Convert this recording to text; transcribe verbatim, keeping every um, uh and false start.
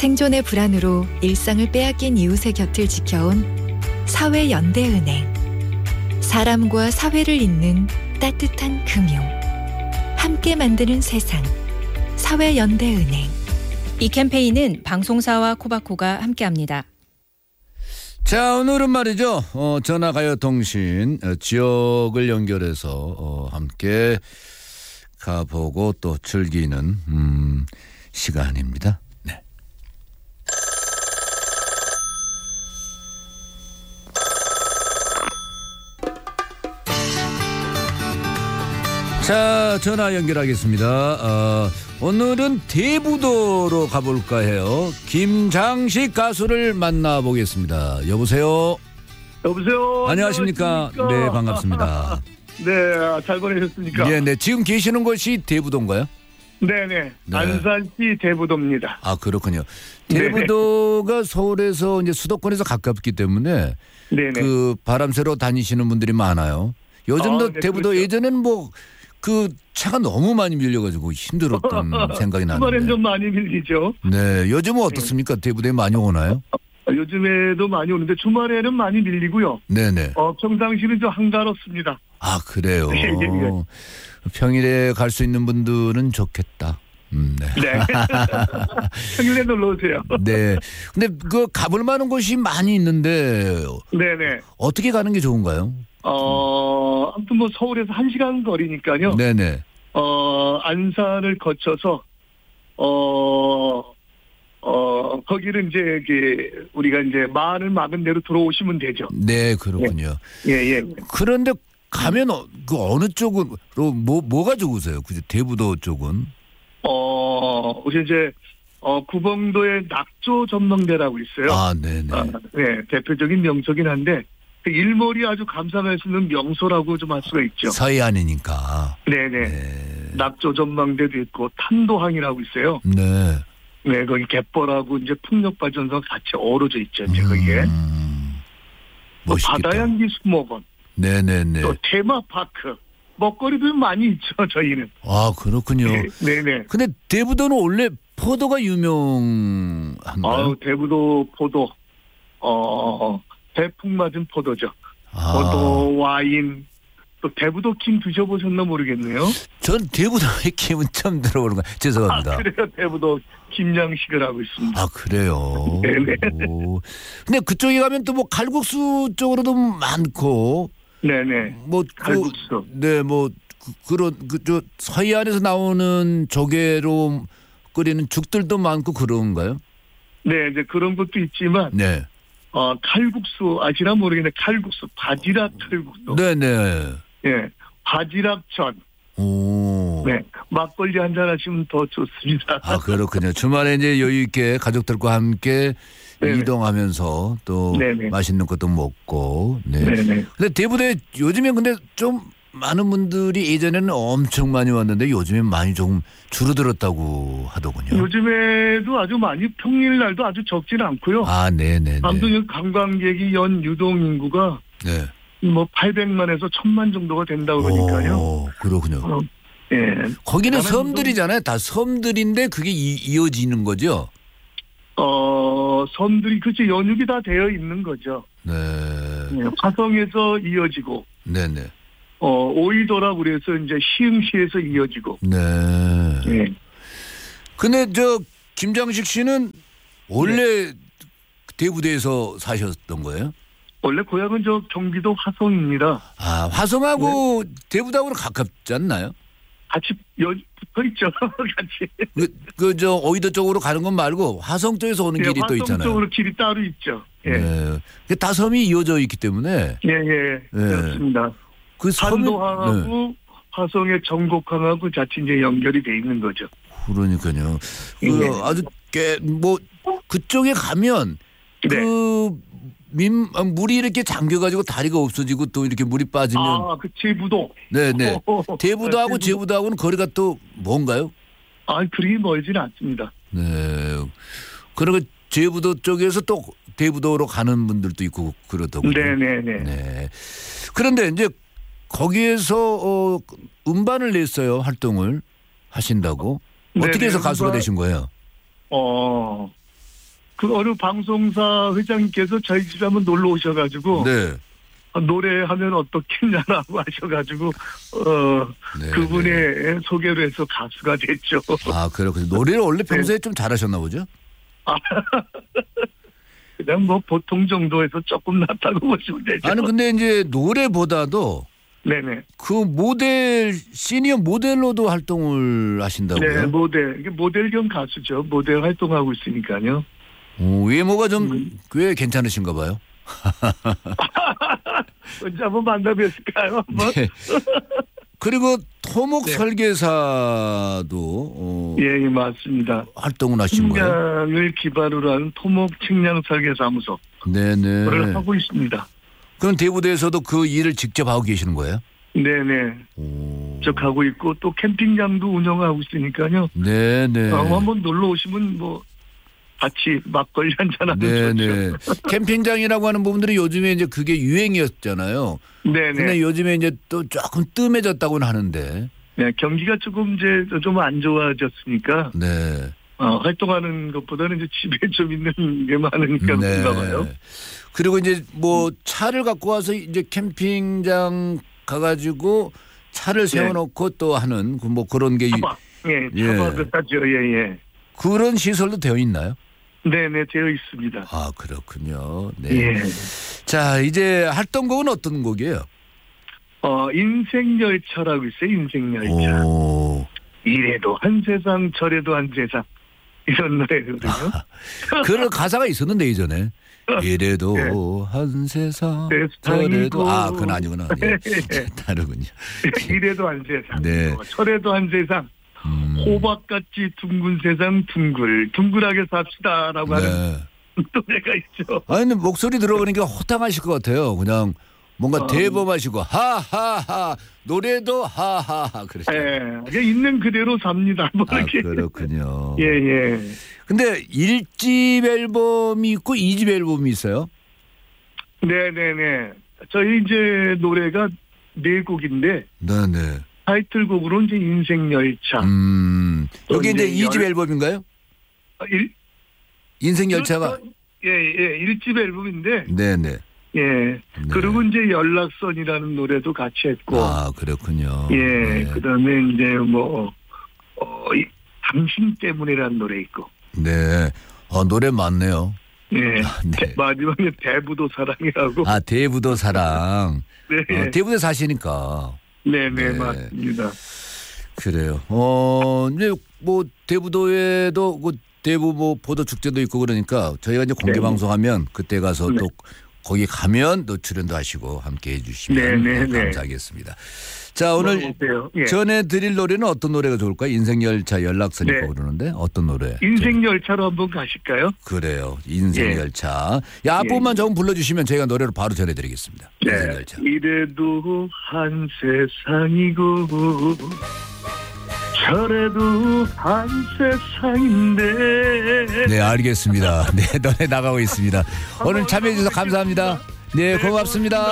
생존의 불안으로 일상을 빼앗긴 이웃의 곁을 지켜온 사회연대은행. 사람과 사회를 잇는 따뜻한 금융. 함께 만드는 세상. 사회연대은행. 이 캠페인은 방송사와 코바코가 함께합니다. 자, 오늘은 말이죠. 어, 전화가요통신 어, 지역을 연결해서 어, 함께 가보고 또 즐기는 음, 시간입니다. 네. 자, 전화 연결하겠습니다. 어, 오늘은 대부도로 가볼까 해요. 김장식 가수를 만나보겠습니다. 여보세요. 여보세요. 안녕하십니까. 안녕하십니까? 네, 반갑습니다. 네, 잘 보내셨습니까? 네, 네. 지금 계시는 곳이 대부도인가요? 네네. 네. 안산시 대부도입니다. 아, 그렇군요. 대부도가 네네. 서울에서 이제 수도권에서 가깝기 때문에 네네. 그 바람 쐬러 다니시는 분들이 많아요. 요즘도 아, 네, 대부도 그렇죠. 예전에는 뭐 그 차가 너무 많이 밀려가지고 힘들었던 생각이 나는데. 주말엔 좀 많이 밀리죠. 네, 요즘은 어떻습니까? 대부도에 많이 오나요? 요즘에도 많이 오는데 주말에는 많이 밀리고요. 네네. 어, 평상시는 좀 한가롭습니다. 아, 그래요. 네, 네, 네. 평일에 갈 수 있는 분들은 좋겠다. 음, 네. 네. 평일에 놀러 오세요. 네. 근데 그 가볼 만한 곳이 많이 있는데 네네. 어떻게 가는 게 좋은가요? 어, 아무튼 뭐 서울에서 한 시간 거리니까요. 네네. 어, 안산을 거쳐서 어, 어, 거기를 이제 그 우리가 이제 마을을 막은 대로 들어오시면 되죠. 네, 그렇군요. 예, 예. 그런데 가면 어, 그 어느 쪽으로 뭐 뭐가 좋으세요? 그 대부도 쪽은? 어, 우리 이제 어 구봉도의 낙조 전망대라고 있어요. 아, 네네. 아, 네, 대표적인 명소긴 한데 그 일몰이 아주 감상할 수 있는 명소라고 좀 할 수가 있죠. 서해안이니까. 네네. 네. 낙조 전망대도 있고 탄도항이라고 있어요. 네. 네, 거기 갯벌하고 이제 풍력발전소가 같이 어우러져 있죠. 이제 거기에. 음, 또 멋있겠다. 바다향기 수목원. 네네네. 또 테마파크. 먹거리도 많이 있죠, 저희는. 아, 그렇군요. 네, 네네. 근데 대부도는 원래 포도가 유명한가요? 아우, 대부도 포도. 어, 대풍 맞은 포도죠. 아. 포도, 와인. 또 대부도 김 드셔보셨나 모르겠네요. 전 대부도의 김은 처음 들어보는 거예요. 죄송합니다. 아, 그래요. 대부도 김양식을 하고 있습니다. 아, 그래요? 네네. 오. 근데 그쪽에 가면 또 뭐 칼국수 쪽으로도 많고. 네네. 뭐. 칼국수. 그, 네, 뭐. 그, 그런, 그, 저, 서해안에서 나오는 조개로 끓이는 죽들도 많고 그런가요? 네, 이제 그런 것도 있지만, 네. 어, 칼국수, 아시나 모르겠는데, 칼국수, 바지락 칼국수. 네네. 예, 바지락전. 오. 네, 막걸리 한잔 하시면 더 좋습니다. 아, 그렇군요. 주말에 이제 여유있게 가족들과 함께 네네. 이동하면서 또 네네. 맛있는 것도 먹고. 네. 네네. 근데 대부도에 요즘에 근데 좀 많은 분들이 예전에는 엄청 많이 왔는데 요즘에 많이 조금 줄어들었다고 하더군요. 요즘에도 아주 많이, 평일날도 아주 적진 않고요. 아, 네네네. 아무튼 관광객이 연 유동 인구가 네. 뭐 팔백만에서 천만 정도가 된다고 그러니까요. 오, 그렇군요. 어, 예. 거기는 다른 섬들이잖아요. 다 섬들인데 그게 이, 이어지는 거죠? 어, 섬들이 그치 연육이 다 되어 있는 거죠. 네. 예, 화성에서 이어지고, 네네. 어, 오이도라 그래서 이제 시흥시에서 이어지고. 네. 예. 근데 저 김장식 씨는 원래 네. 대부도에서 사셨던 거예요? 원래 고향은 저 경기도 화성입니다. 아, 화성하고 대부도하고는 가깝지 않나요? 같이 여, 붙어 있죠. 같이. 그, 그, 저, 오이도 쪽으로 가는 건 말고 화성 쪽에서 오는 예, 길이 또 화성 있잖아요. 쪽으로 길이 따로 있죠. 예. 네. 그 다 섬이 이어져 있기 때문에. 예, 예. 그렇습니다. 그 섬이. 산도항하고 네. 화성의 전곡항하고 같이 이제 연결이 돼 있는 거죠. 그러니까요. 그 예. 아주 꽤, 뭐, 그쪽에 가면 네. 그 민, 물이 이렇게 잠겨가지고 다리가 없어지고 또 이렇게 물이 빠지면. 아, 그 제부도. 네네. 어, 대부도하고 제부도. 제부도하고는 거리가 또 뭔가요? 아, 그리 멀지는 않습니다. 네. 그리고 제부도 쪽에서 또 대부도로 가는 분들도 있고 그렇더군요. 네네네. 네. 그런데 이제 거기에서 어, 음반을 냈어요. 활동을 하신다고. 어떻게 네네, 해서 가수가 음반- 되신 거예요? 어, 그 어느 방송사 회장님께서 저희 집에 한번 놀러 오셔가지고 네. 어, 노래하면 어떻겠냐라고 하셔가지고 어 네, 그분의 네. 소개로 해서 가수가 됐죠. 아, 그렇군요. 노래를 원래 평소에 네. 좀 잘하셨나 보죠? 아, 그냥 뭐 보통 정도에서 조금 낫다고 보시면 되죠. 아니 근데 이제 노래보다도 네네. 그 모델 시니어 모델로도 활동을 하신다고요? 네, 모델 이게 모델 겸 가수죠. 모델 활동하고 있으니까요. 오, 외모가 좀 꽤 음. 괜찮으신가 봐요. 언제 한번 만나뵀을까요? 한번? 네. 그리고 토목 네. 설계사도 어, 예, 예, 맞습니다. 활동을 하신 거예요? 측량을 기반으로 하는 토목 측량 설계사무소. 네네. 그걸 하고 있습니다. 그럼 대부도에서도 그 일을 직접 하고 계시는 거예요? 네네. 오. 저 가고 있고 또 캠핑장도 운영하고 있으니까요. 네네. 어, 한번 놀러 오시면 뭐 같이 막걸리 한잔 하면 네네. 좋죠. 캠핑장이라고 하는 부분들이 요즘에 이제 그게 유행이었잖아요. 네네. 근데 요즘에 이제 또 조금 뜸해졌다고는 하는데. 네, 경기가 조금 이제 좀 안 좋아졌으니까. 네. 어, 활동하는 것보다는 이제 집에 좀 있는 게 많으니까 네. 그런가 봐요. 그리고 이제 뭐 차를 갖고 와서 이제 캠핑장 가가지고 차를 세워놓고 네. 또 하는 뭐 그런 게. 차박. 예, 차박을 예. 하죠. 예, 예. 그런 시설도 되어 있나요? 네네, 되어 있습니다. 아, 그렇군요. 네. 예. 자, 이제 활동곡은 어떤 곡이에요? 어, 인생열차라고 있어요, 인생열차. 오. 이래도 한 세상, 저래도 한 세상. 이런 노래거든요. 아, 그런 가사가 있었는데, 이전에. 이래도 네. 한 세상, 저래도. 아, 그건 아니구나. 예. 네. 다르군요. 이래도 한 세상. 네. 저래도 한 세상. 음. 호박같이 둥근 세상 둥글 둥글하게 삽시다라고 네. 하는 노래가 있죠. 아니 근데 목소리 들어보니까 호탕하실 것 같아요. 그냥 뭔가 어. 대범하시고 하하하 노래도 하하하 그러죠. 예, 있는 그대로 삽니다. 뭐 아, 이렇게. 그렇군요. 예예. 근데 일 집 앨범이 있고 이 집 앨범이 있어요? 네네네. 저희 이제 노래가 네 곡인데. 네네. 타이틀곡으로 이제 인생열차. 음. 여기 이제 이 집 앨범인가요? 아, 일? 인생열차가. 예, 예. 일 집 앨범인데. 네네. 예. 네. 그리고 이제 연락선이라는 노래도 같이 했고. 아, 그렇군요. 예. 네. 그 다음에 이제 뭐, 어, 이, 당신 때문이라는 노래 있고. 네. 어, 노래 많네요. 예. 아, 네. 마지막에 대부도 사랑이라고. 아, 대부도 사랑. 네. 어, 대부도에 사시니까. 네네, 네. 맞습니다. 그래요. 어, 이제 뭐 대부도에도 그 대부 뭐 보도 축제도 있고 그러니까 저희가 이제 공개 방송하면 그때 가서 네. 또 거기 가면 또 출연도 하시고 함께 해주시면 네, 네, 감사하겠습니다. 자, 오늘 예. 전해드릴 노래는 어떤 노래가 좋을까요? 인생열차 연락선이고 네. 그러는데 어떤 노래? 인생열차로 한번 가실까요? 그래요. 인생열차. 예. 앞부분만 조금 불러주시면 저희가 노래로 바로 전해드리겠습니다. 네. 인생열차. 이래도 한 세상이고 저래도 한 세상인데. 네, 알겠습니다. 네, 노래 나가고 있습니다. 오늘 참여해 주셔서 감사합니다. 네, 고맙습니다.